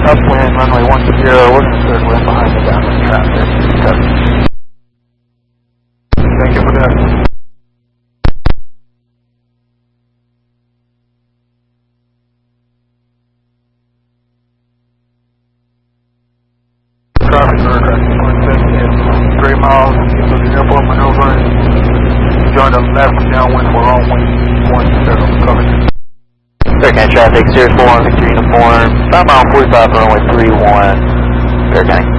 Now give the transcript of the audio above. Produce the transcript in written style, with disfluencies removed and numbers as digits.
Upwind, runway 10, we're going to circle in behind the downwind traffic. Thank you for that. Traffic for aircraft 3 miles into the airport maneuver and join the left downwind for all wind 10, covered. Faircounty traffic, Sirius 4 Victor Uniform, 5 mile 45 runway 31, Faircounty.